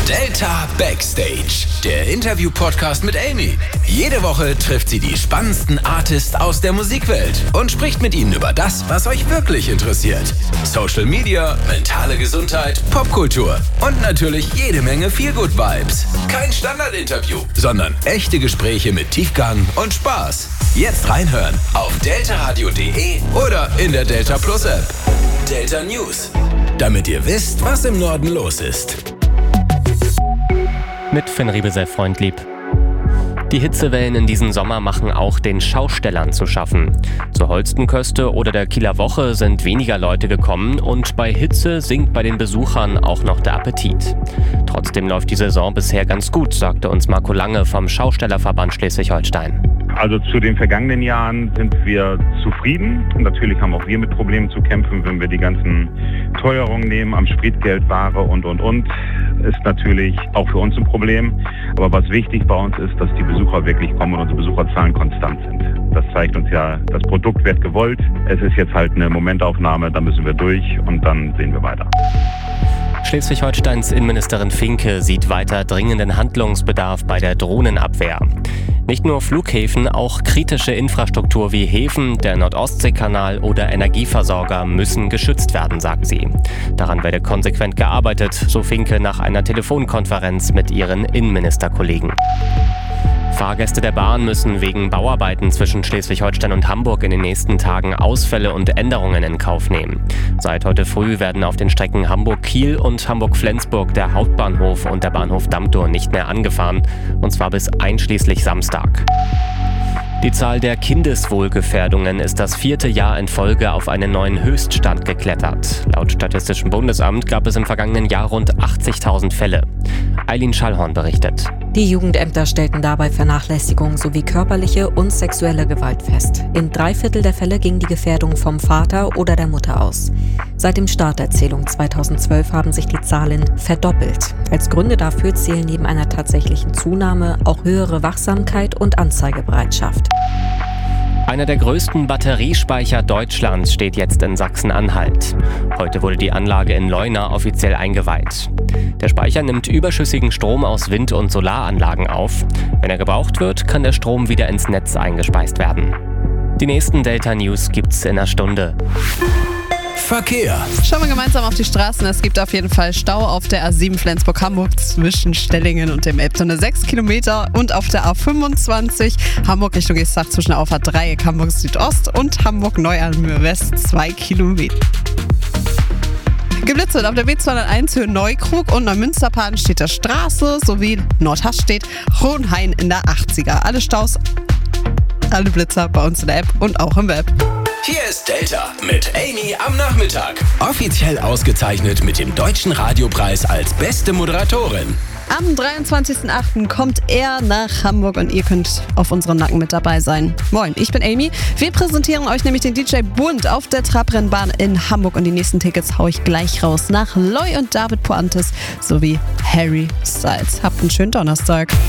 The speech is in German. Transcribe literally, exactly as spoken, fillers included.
Delta Backstage, der Interview-Podcast mit Amy. Jede Woche trifft sie die spannendsten Artists aus der Musikwelt und spricht mit ihnen über das, was euch wirklich interessiert. Social Media, mentale Gesundheit, Popkultur und natürlich jede Menge Feel-Good-Vibes. Kein Standard-Interview, sondern echte Gespräche mit Tiefgang und Spaß. Jetzt reinhören auf deltaradio punkt de oder in der Delta Plus App. Delta News, damit ihr wisst, was im Norden los ist. Mit Finn Riebesell, Freund lieb. Die Hitzewellen in diesem Sommer machen auch den Schaustellern zu schaffen. Zur Holstenköste oder der Kieler Woche sind weniger Leute gekommen und bei Hitze sinkt bei den Besuchern auch noch der Appetit. Trotzdem läuft die Saison bisher ganz gut, sagte uns Marco Lange vom Schaustellerverband Schleswig-Holstein. Also zu den vergangenen Jahren sind wir zufrieden. Natürlich haben auch wir mit Problemen zu kämpfen, wenn wir die ganzen Teuerungen nehmen, am Spritgeld, Ware und, und, und. Ist natürlich auch für uns ein Problem. Aber was wichtig bei uns ist, dass die Besucher wirklich kommen und unsere Besucherzahlen konstant sind. Das zeigt uns ja, das Produkt wird gewollt. Es ist jetzt halt eine Momentaufnahme, da müssen wir durch und dann sehen wir weiter. Schleswig-Holsteins Innenministerin Finke sieht weiter dringenden Handlungsbedarf bei der Drohnenabwehr. Nicht nur Flughäfen, auch kritische Infrastruktur wie Häfen, der Nord-Ostsee-Kanal oder Energieversorger müssen geschützt werden, sagt sie. Daran werde konsequent gearbeitet, so Finke nach einer Telefonkonferenz mit ihren Innenministerkollegen. Fahrgäste der Bahn müssen wegen Bauarbeiten zwischen Schleswig-Holstein und Hamburg in den nächsten Tagen Ausfälle und Änderungen in Kauf nehmen. Seit heute früh werden auf den Strecken Hamburg-Kiel und Hamburg-Flensburg der Hauptbahnhof und der Bahnhof Dammtor nicht mehr angefahren, und zwar bis einschließlich Samstag. Die Zahl der Kindeswohlgefährdungen ist das vierte Jahr in Folge auf einen neuen Höchststand geklettert. Laut Statistischem Bundesamt gab es im vergangenen Jahr rund achtzigtausend Fälle. Eileen Schallhorn berichtet. Die Jugendämter stellten dabei Vernachlässigung sowie körperliche und sexuelle Gewalt fest. In drei Viertel der Fälle ging die Gefährdung vom Vater oder der Mutter aus. Seit dem Start der Zählung zweitausendzwölf haben sich die Zahlen verdoppelt. Als Gründe dafür zählen neben einer tatsächlichen Zunahme auch höhere Wachsamkeit und Anzeigebereitschaft. Einer der größten Batteriespeicher Deutschlands steht jetzt in Sachsen-Anhalt. Heute wurde die Anlage in Leuna offiziell eingeweiht. Der Speicher nimmt überschüssigen Strom aus Wind- und Solaranlagen auf. Wenn er gebraucht wird, kann der Strom wieder ins Netz eingespeist werden. Die nächsten Delta News gibt's in einer Stunde. Verkehr. Schauen wir gemeinsam auf die Straßen. Es gibt auf jeden Fall Stau auf der A sieben Flensburg-Hamburg zwischen Stellingen und dem Elbtunnel sechs Kilometer und auf der A fünfundzwanzig Hamburg Richtung Geestach zwischen Auffahrt Dreieck Hamburg Südost und Hamburg Neualmühr West zwei Kilometer. Geblitzt wird auf der B zweihunderteins Höhe Neukrug und Neumünsterpaden-Städter Straße sowie Nordhaststedt Hohenhain in der achtziger. Alle Staus, alle Blitzer bei uns in der App und auch im Web. Hier ist Delta mit Amy am Nachmittag. Offiziell ausgezeichnet mit dem Deutschen Radiopreis als beste Moderatorin. Am dreiundzwanzigsten achten kommt er nach Hamburg und ihr könnt auf unserem Nacken mit dabei sein. Moin, ich bin Amy. Wir präsentieren euch nämlich den D J Bund auf der Trabrennbahn in Hamburg und die nächsten Tickets hau ich gleich raus nach Loy und David Puantes sowie Harry Styles. Habt einen schönen Donnerstag.